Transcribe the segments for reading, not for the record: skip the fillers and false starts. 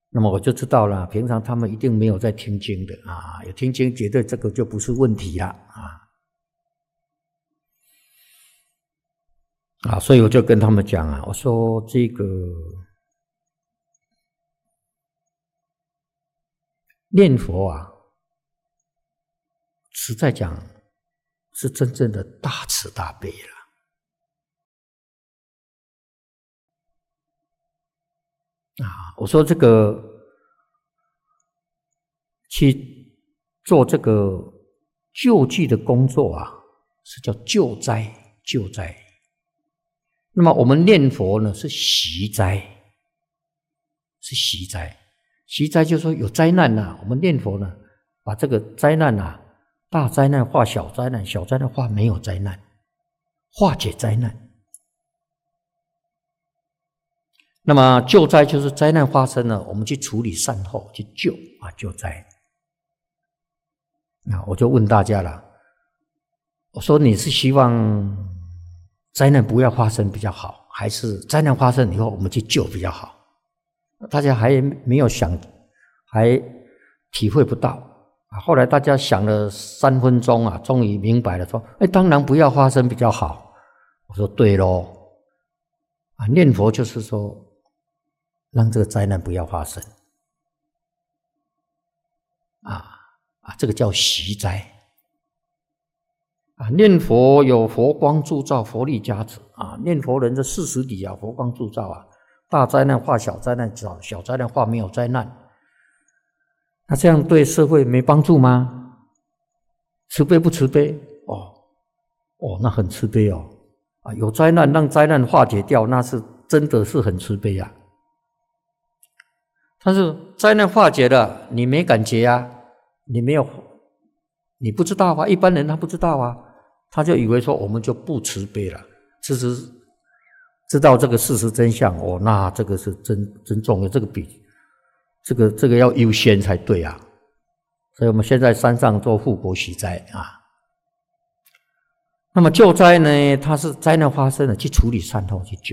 那么我就知道了，平常他们一定没有在听经的啊，有听经绝对这个就不是问题了所以我就跟他们讲我说这个念佛实在讲是真正的大慈大悲了我说这个去做这个救济的工作是叫救灾。那么我们念佛呢是息灾，息灾就是说有灾难我们念佛呢把这个灾难大灾难化小灾难，小灾难化没有灾难，化解灾难。那么救灾就是灾难发生了，我们去处理善后，去救灾。我就问大家了，我说你是希望灾难不要发生比较好，还是灾难发生以后我们去救比较好？大家还没有想，还体会不到后来大家想了3分钟终于明白了，说当然不要发生比较好。我说对咯念佛就是说让这个灾难不要发生这个叫息灾念佛有佛光铸造，佛力加持念佛人这40里佛光铸造大灾难化小灾难，小灾难化没有灾难。那这样对社会没帮助吗？慈悲不慈悲？那很慈悲有灾难让灾难化解掉，那是真的是很慈悲但是灾难化解了，你没感觉你不知道一般人他不知道他就以为说我们就不慈悲了。其实知道这个事实真相那这个是真重要，这个比这个要优先才对所以我们现在山上做护国息灾那么救灾呢，它是灾难发生了去处理善后去救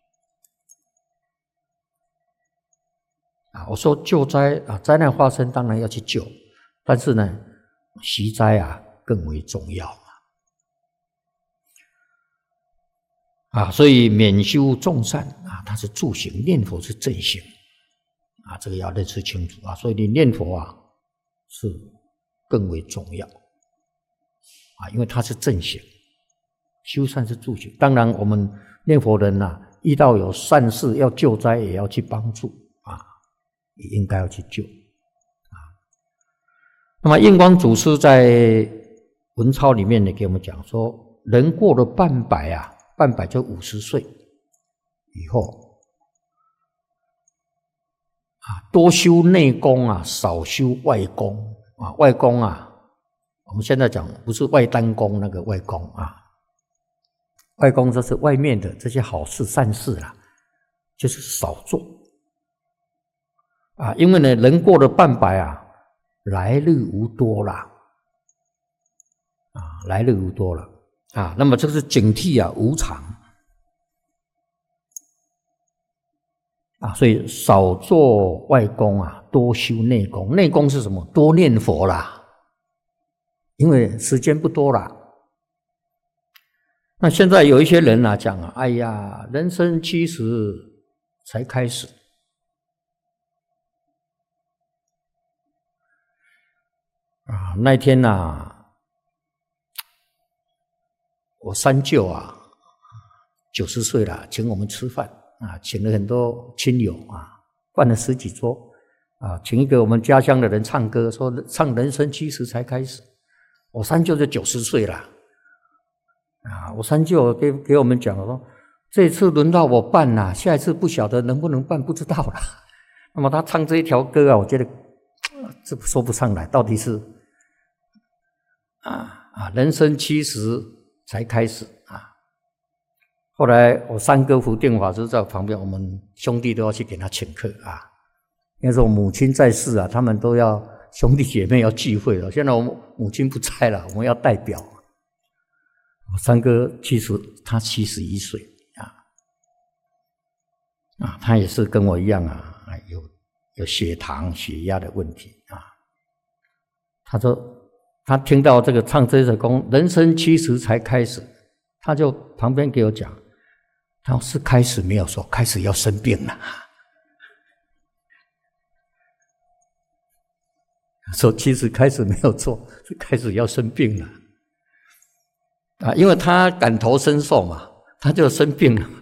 我说救灾灾难发生当然要去救，但是呢息灾更为重要所以免修众善它是助行，念佛是正行这个要认识清楚所以你念佛是更为重要因为它是正行，修善是助行。当然我们念佛人遇到有善事要救灾也要去帮助也应该要去救那么印光祖师在文钞里面呢给我们讲说，人过了半百半百就50岁以后多修内功少修外功外功我们现在讲不是外丹功那个外功外功就是外面的这些好事善事就是少做因为呢人过了半百来日无多了来日无多了那么这是警惕无常所以少做外功多修内功。内功是什么？多念佛啦，因为时间不多啦。那现在有一些人讲哎呀，人生70才开始那天我三舅90岁了，请我们吃饭请了很多亲友办了10几桌请一个我们家乡的人唱歌，说唱人生70才开始。我三舅就90岁了我三舅给我们讲说，这次轮到我办下一次不晓得能不能办，不知道了。那么他唱这一条歌我觉得这说不上来，到底是人生70才开始后来我三哥福定法师在旁边，我们兄弟都要去给他请客那时候母亲在世他们都要兄弟姐妹要聚会了。现在我母亲不在了，我们要代表。我三哥他71岁他也是跟我一样有有血糖、血压的问题啊。他说他听到这个唱这首歌，人生70才开始，他就旁边给我讲，他说是开始没有说，开始要生病了。说其实开始没有错，是开始要生病了啊，因为他感同身受嘛，他就生病了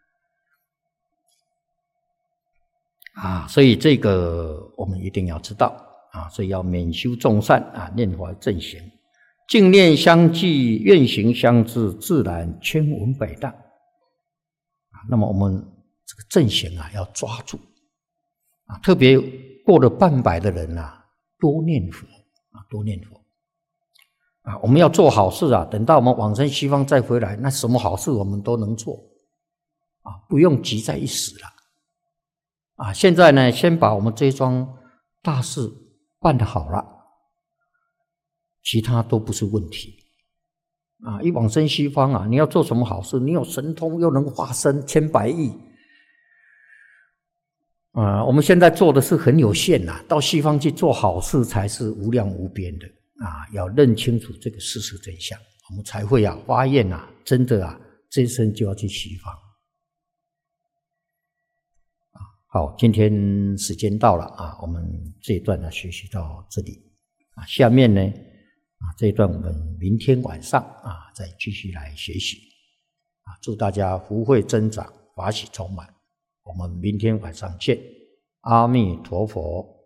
啊，所以这个我们一定要知道啊，所以要勉修众善啊，念佛正行，净念相继，愿行相知，自然千文百代啊。那么我们这个正行啊，要抓住啊，特别过了半百的人啊。多念佛啊，多念佛啊！我们要做好事啊，等到我们往生西方再回来，那什么好事我们都能做啊，不用急在一时了啊！现在呢，先把我们这桩大事办得好了，其他都不是问题啊！一往生西方啊，你要做什么好事？你有神通，又能化身千百亿。我们现在做的是很有限呐，到西方去做好事才是无量无边的啊！要认清楚这个事实真相，我们才会发愿真的这一生就要去西方。好，今天时间到了啊，我们这一段学习到这里啊，下面呢这一段我们明天晚上再继续来学习啊！祝大家福慧增长，法喜充满。我们明天晚上见，阿弥陀佛。